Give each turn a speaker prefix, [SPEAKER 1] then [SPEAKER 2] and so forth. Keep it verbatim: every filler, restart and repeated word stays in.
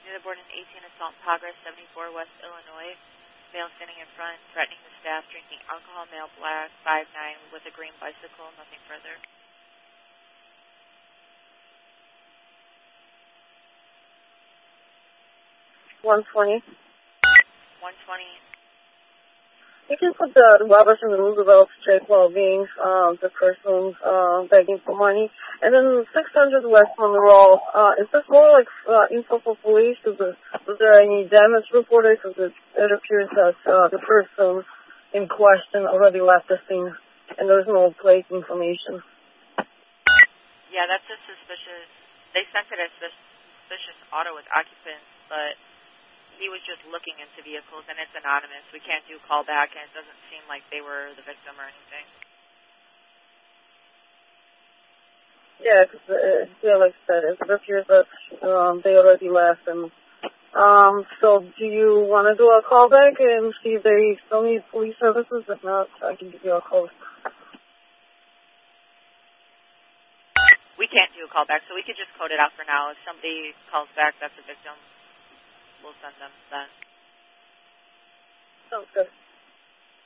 [SPEAKER 1] Unit board in eighteen, assault in progress, seventy-four West Illinois. Male standing in front, threatening the staff, drinking alcohol, male black, five nine, with a green bicycle, nothing further.
[SPEAKER 2] one twenty.
[SPEAKER 1] one twenty.
[SPEAKER 2] You can put the Robertson Roosevelt J. Being, uh, the person uh, begging for money. And then six hundred West Monroe. Uh, is this more like uh, info for police? Is there, was there any damage reported? Because it, it appears that uh, the person in question already left the scene, and there's no plate information.
[SPEAKER 1] Yeah, that's a suspicious. They sent it as suspicious auto with occupants, but he was just looking into vehicles, and it's anonymous. We can't do callback, and it doesn't seem like they were the victim or anything.
[SPEAKER 2] Yeah, because uh, yeah, like I said, it appears that um, they already left. And um, so, do you want to do a callback and see if they still need police services? If not, I can give you a call.
[SPEAKER 1] We can't do a callback, so we could just code it out for now. If somebody calls back, that's a victim. We'll send them then.
[SPEAKER 2] Sounds good.